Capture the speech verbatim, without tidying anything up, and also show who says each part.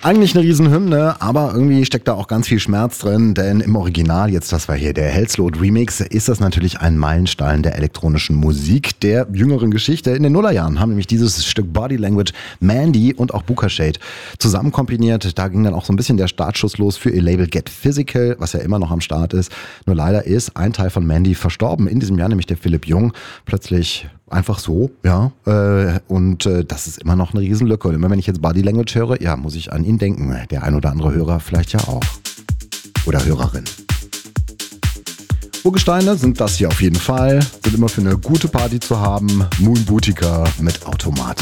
Speaker 1: Eigentlich eine Riesenhymne, aber irgendwie steckt da auch ganz viel Schmerz drin, denn im Original, jetzt das war hier der Hellslot Remix, ist das natürlich ein Meilenstein der elektronischen Musik der jüngeren Geschichte. In den Nullerjahren haben nämlich dieses Stück Body Language Mandy und auch Booker Shade zusammen kombiniert. Da ging dann auch so ein bisschen der Startschuss los für ihr Label Get Physical, was ja immer noch am Start ist. Nur leider ist ein Teil von Mandy verstorben in diesem Jahr, nämlich der Philipp Jung. Plötzlich einfach so, ja. Äh, und äh, das ist immer noch eine Riesenlücke. Und immer wenn ich jetzt Body Language höre, ja, muss ich an ihn denken. Der ein oder andere Hörer vielleicht ja auch. Oder Hörerin. Urgesteine sind das hier auf jeden Fall. Sind immer für eine gute Party zu haben. Moon Boutica mit Automatik.